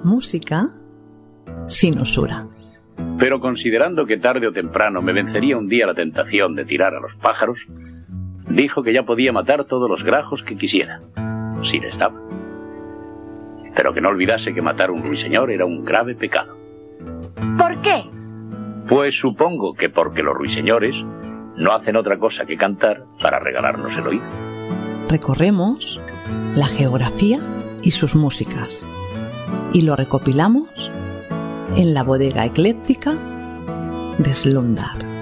Música sin usura. Pero considerando que tarde o temprano me vencería un día la tentación de tirar a los pájaros, dijo que ya podía matar todos los grajos que quisiera, si les daba. Pero que no olvidase que matar a un ruiseñor era un grave pecado. ¿Por qué? Pues supongo que porque los ruiseñores no hacen otra cosa que cantar para regalarnos el oído. Recorremos la geografía y sus músicas y lo recopilamos en la bodega ecléptica de Slumdar.